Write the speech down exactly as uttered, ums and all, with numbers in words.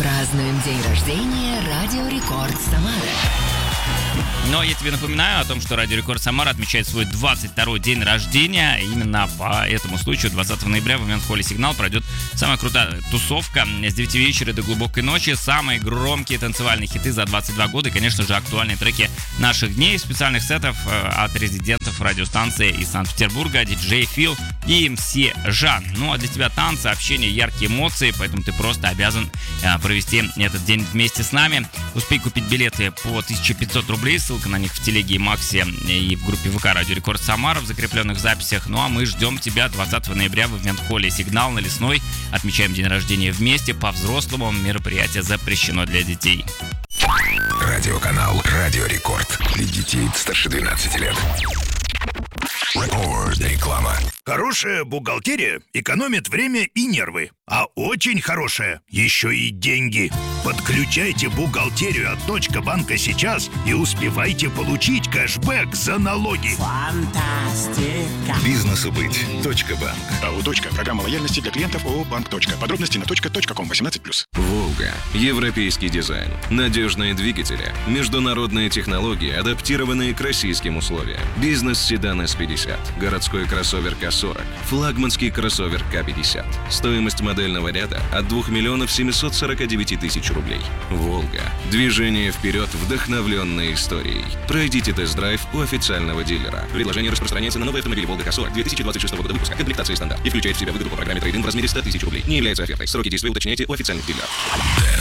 Празднуем день рождения Радио Рекорд Самара. Но я тебе напоминаю о том, что Радио Рекорд Самара отмечает свой двадцать второй день рождения. Именно по этому случаю двадцатого ноября в Мюнхолле «Сигнал» пройдет самая крутая тусовка с девяти вечера до глубокой ночи. Самые громкие танцевальные хиты за двадцать два года и, конечно же, актуальные треки наших дней. Специальных сетов от резидентов радиостанции из Санкт-Петербурга, диджей Фил и эм си Жан. Ну а для тебя танцы, общение, яркие эмоции, поэтому ты просто обязан провести этот день вместе с нами. Успей купить билеты по тысяча пятьсот рублей. Ссылка на них в телеге и Максе и в группе ВК Радио Рекорд Самара в закрепленных записях. Ну а мы ждем тебя двадцатого ноября в Мюнхолле «Сигнал» на Лесной. Отмечаем день рождения вместе по-взрослому. Мероприятие запрещено для детей. Радиоканал Радио Рекорд. Для детей старше двенадцати лет. Реклама. Хорошая бухгалтерия экономит время и нервы. А очень хорошая еще и деньги. Подключайте бухгалтерию от Точка банка сейчас и успевайте получить кэшбэк за налоги. Фантастика. Бизнесу быть. Точка банк. АО «Точка». Программа лояльности для клиентов ООО «Банк. Точка». Подробности на точка точка ком восемнадцать плюс. «Волга». Европейский дизайн. Надежные двигатели. Международные технологии, адаптированные к российским условиям. Бизнес-седан эс пятьдесят. Городской кроссовер ка сорок. Флагманский кроссовер ка пятьдесят. Стоимость модельного ряда от двух миллионов семьсот сорок девять тысяч рублей. «Волга». Движение вперед, вдохновленное историей. Пройдите тест-драйв у официального дилера. Предложение распространяется на новые автомобили «Волга» ка сорок две тысячи двадцать шестого года выпуска. Комплектация стандарт. И включает в себя выгоду по программе трейд-ин в размере сто тысяч рублей. Не является офертой. Сроки действия уточняйте у официальных дилеров.